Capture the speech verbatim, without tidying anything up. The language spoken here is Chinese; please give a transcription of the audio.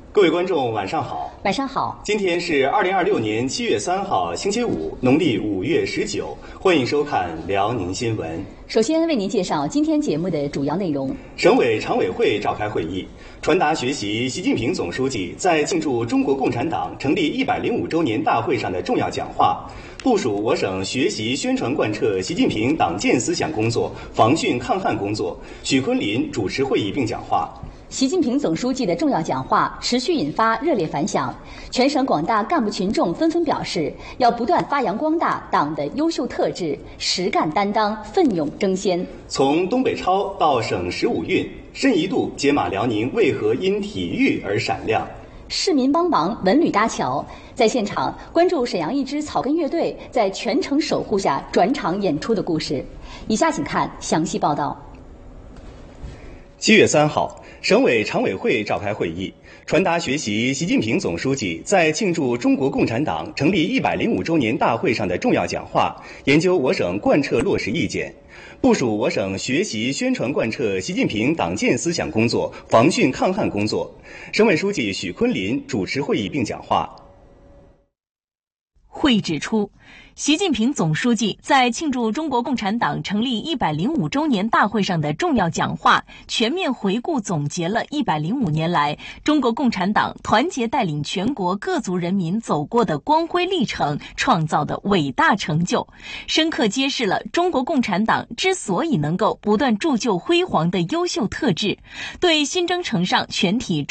各位观众，晚上好。 晚上好。 今天是二零二六年七月三号，星期五，农历五月十九。欢迎收看辽宁新闻。 首先为您介绍今天节目的主要内容。 省委常委会召开会议，传达学习习近平总书记在庆祝中国共产党成立一百零五周年大会上的重要讲话，部署我省学习宣传贯彻习近平党建思想工作、防汛抗旱工作。许昆林主持会议并讲话。 习近平总书记的重要讲话持续引发热烈反响，全省广大干部群众纷纷表示，要不断发扬光大党的优秀特质，实干担当，奋勇争先。 从东北超到省十五运，申一度解码辽宁为何因体育而闪亮。 市民帮忙文旅搭桥，在现场关注沈阳一支草根乐队在全程守护下转场演出的故事。以下请看详细报道。 七月三号，省委常委会召开会议，传达学习习近平总书记在庆祝中国共产党成立一百零五周年大会上的重要讲话，研究我省贯彻落实意见，部署我省学习宣传贯彻习近平党建思想工作、防汛抗旱工作。省委书记许昆林主持会议并讲话。 会议指出，习近平总书记在庆祝中国共产党成立一百零五周年大会上的重要讲话，全面回顾总结了一百零五年来中国共产党团结带领全国各族人民走过的光辉历程，创造的伟大成就，深刻揭示了中国共产党之所以能够不断铸就辉煌的优秀特质，对新征程上全体